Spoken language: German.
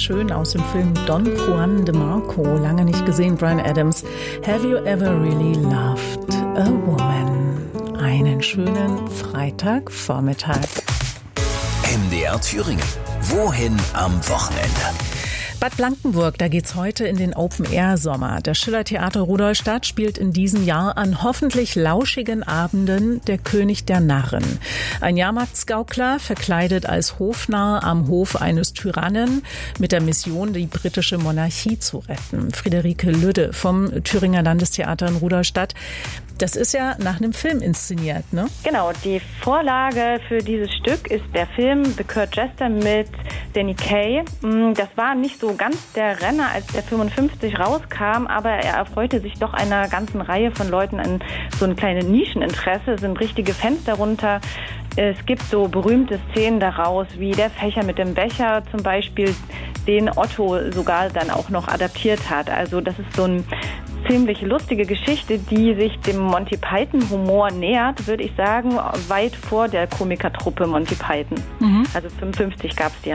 schön aus dem Film Don Juan de Marco. Lange nicht gesehen, Bryan Adams. Have you ever really loved a woman? Einen schönen Freitagvormittag. MDR Thüringen. Wohin am Wochenende? Bad Blankenburg, da geht's heute in den Open-Air-Sommer. Das Schillertheater Rudolstadt spielt in diesem Jahr an hoffentlich lauschigen Abenden Der König der Narren. Ein Jahrmarktsgaukler, verkleidet als Hofnarr am Hof eines Tyrannen, mit der Mission, die britische Monarchie zu retten. Friederike Lüdde vom Thüringer Landestheater in Rudolstadt. Das ist ja nach einem Film inszeniert, ne? Genau, die Vorlage für dieses Stück ist der Film The Kurt Jester mit Danny Kaye. Das war nicht so ganz der Renner, als der 55 rauskam, aber er erfreute sich doch einer ganzen Reihe von Leuten an so ein kleines Nischeninteresse. Es sind richtige Fans darunter. Es gibt so berühmte Szenen daraus, wie der Fächer mit dem Becher zum Beispiel, den Otto sogar dann auch noch adaptiert hat. Also das ist so ein ziemlich lustige Geschichte, die sich dem Monty Python Humor nähert, würde ich sagen, weit vor der Komikertruppe Monty Python. Also 55 gab es die ja